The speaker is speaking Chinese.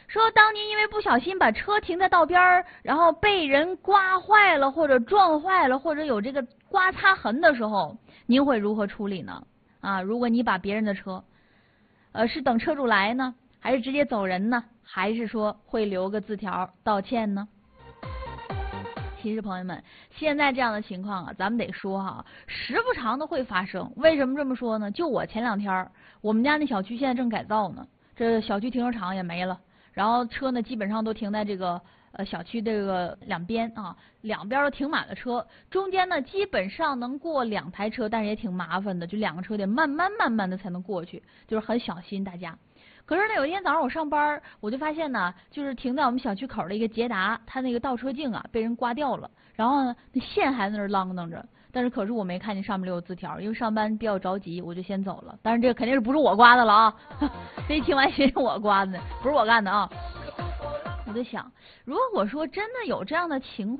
说当您因为不小心把车停在道边儿，然后被人刮坏了或者撞坏了，或者有这个刮擦痕的时候，您会如何处理呢？啊，如果你把别人的车，是等车主来呢，还是直接走人呢？还是说会留个字条道歉呢？其实朋友们，现在这样的情况啊，咱们得说哈，时不常的会发生。为什么这么说呢？就我前2天，我们家那小区现在正改造呢，这小区停车场也没了，然后车呢基本上都停在这个小区这个两边啊，两边都停满了车，中间呢基本上能过2台车，但是也挺麻烦的，就2个车得慢慢的才能过去，就是很小心大家。可是呢，有一天早上我上班，我就发现呢，就是停在我们小区口的一个捷达，它那个倒车镜啊被人刮掉了，然后呢，那线还在那儿啷当着，但是可是我没看见上面留有字条，因为上班比较着急，我就先走了。当然这肯定是不是我刮的了啊，这一听完寻思我刮的，不是我干的啊。我就想，如果说真的有这样的情况。